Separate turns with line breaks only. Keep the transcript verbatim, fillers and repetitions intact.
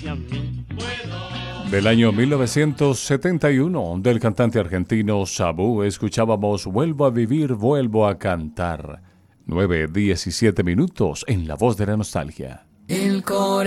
hacia mí.
Del año mil novecientos setenta y uno, del cantante argentino Sabú, escuchábamos Vuelvo a vivir, vuelvo a cantar. nueve diecisiete minutos en La Voz de la Nostalgia.
El corazón